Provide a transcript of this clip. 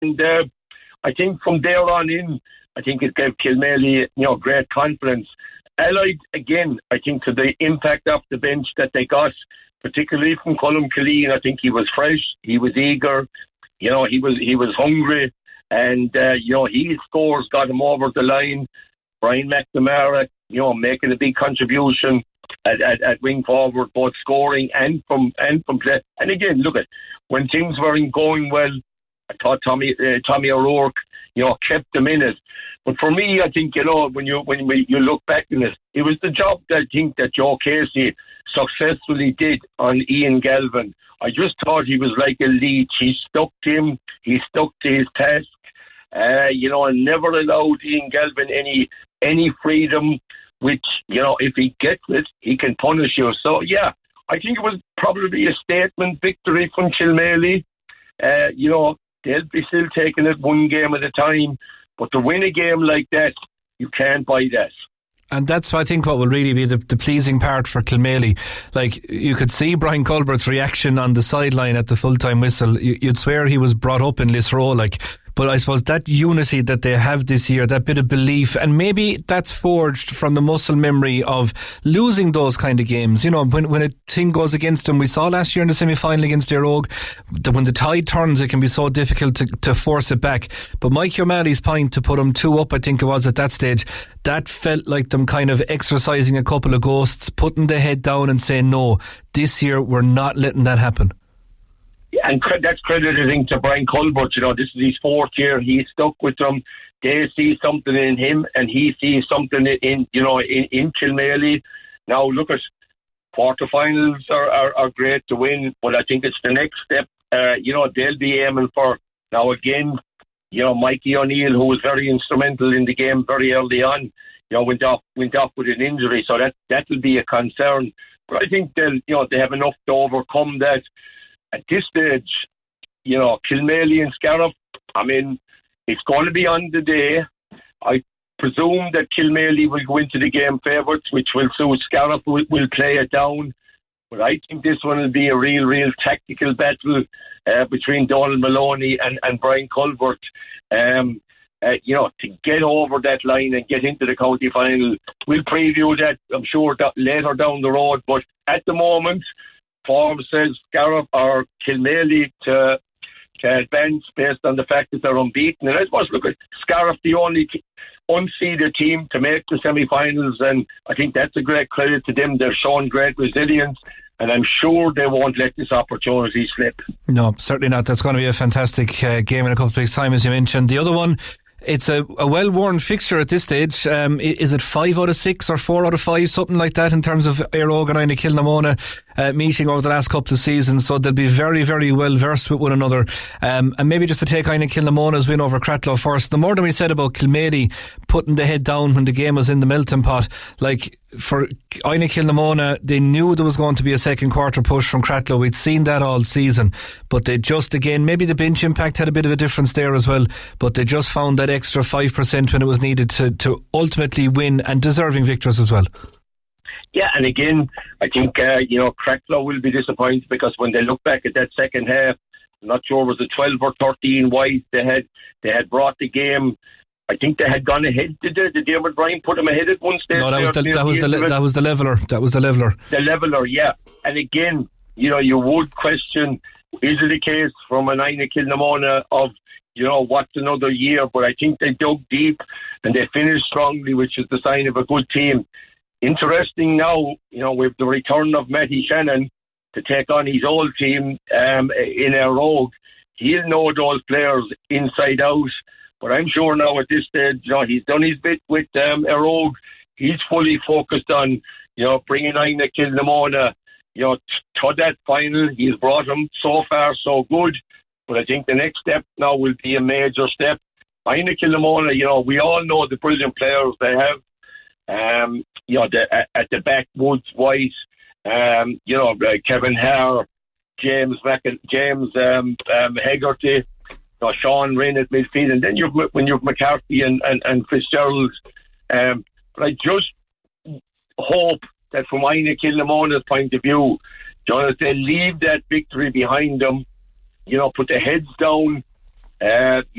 And I think from there on in, I think it gave Kilmaley, great confidence. Allied, again, I think to the impact off the bench that they got, particularly from Colm Killeen, I think he was fresh, he was eager, he was hungry, and, his scores got him over the line. Brian McNamara, making a big contribution at wing forward, both scoring and from play. And again, look at when things weren't going well, I thought Tommy O'Rourke, kept them in it. But for me, I think when you look back in it, it was the job that I think that Joe Casey successfully did on Ian Galvin. I just thought he was like a leech. He stuck to him. He stuck to his task. And never allowed Ian Galvin any freedom. Which if he gets it, he can punish you. So yeah, I think it was probably a statement victory from Kilmaley. They'll be still taking it one game at a time. But to win a game like that, you can't buy that. And that's, I think, what will really be the pleasing part for Kilmaley. Like, you could see Brian Culbert's reaction on the sideline at the full-time whistle. You'd swear he was brought up in Lisroe, But I suppose that unity that they have this year, that bit of belief, and maybe that's forged from the muscle memory of losing those kind of games. When a thing goes against them, we saw last year in the semi-final against Éire Óg, that when the tide turns, it can be so difficult to force it back. But Mike O'Malley's point to put them 2 up, I think it was at that stage, that felt like them kind of exercising a couple of ghosts, putting the head down and saying, no, this year we're not letting that happen. Yeah, and that's crediting to Brian Culbert. This is his 4th year. He's stuck with them. They see something in him, and he sees something in Kilmaley. Now, look at quarterfinals are great to win, but I think it's the next step. They'll be aiming for. Now, again, Mikey O'Neill, who was very instrumental in the game very early on, went off with an injury, so that will be a concern. But I think they have enough to overcome that. At this stage, Kilmaley and Scariff, it's going to be on the day. I presume that Kilmaley will go into the game favourites, which will suit Scariff, will play it down. But I think this one will be a real tactical battle between Donald Maloney and Brian Culbert. To get over that line and get into the county final. We'll preview that, I'm sure, later down the road. But at the moment, form says Scariff or Kilmaley to advance based on the fact that they're unbeaten. And I suppose, look at Scariff, the only unseeded team to make the semi-finals, and I think that's a great credit to them. They've shown great resilience, and I'm sure they won't let this opportunity slip. No, certainly not. That's going to be a fantastic game in a couple of weeks' time, as you mentioned. The other one, it's a well-worn fixture at this stage. Is it 5 out of 6 or 4 out of 5, something like that, in terms of Éire Óg and Inagh Kilnamona meeting over the last couple of seasons? So they'll be very, very well versed with one another. And maybe just to take Inagh Kilnamona's win over Cratloe first, the more than we said about Kilmaley putting the head down when the game was in the melting pot, like for Inagh Kilnamona, they knew there was going to be a second quarter push from Cratloe. We'd seen that all season, but they just, again, maybe the bench impact had a bit of a difference there as well, but they just found that extra 5% when it was needed to ultimately win, and deserving victors as well. Yeah, and again, I think Cratloe will be disappointed, because when they look back at that second half, I'm not sure was it 12 or 13 wide, they had brought the game. I think they had gone ahead. Did David Bryan put them ahead at one stage? No, that was the leveller. The leveller, yeah. And again, you would question, is it a case from an Inagh Kilnamona of, what's another year? But I think they dug deep and they finished strongly, which is the sign of a good team. Interesting now, with the return of Matty Shannon to take on his old team in Éire Óg. He'll know those players inside out. But I'm sure now at this stage, he's done his bit with Éire Óg. He's fully focused on, bringing Inagh Kilnamona, to that final. He's brought them so far so good. But I think the next step now will be a major step. Inagh Kilnamona, we all know the brilliant players they have. At the back, Woods, White, Kevin Hare, James Hegarty, Sean Rinn at midfield, and then when you've McCarthy and Fitzgerald. But I just hope that from Inagh Kilnamona's point of view, they leave that victory behind them, put their heads down You